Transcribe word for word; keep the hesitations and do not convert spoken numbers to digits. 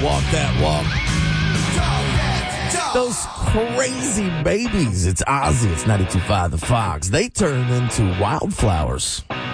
walk that walk. Those crazy babies. It's Ozzy. It's ninety-two point five The Fox. They turn into wildflowers.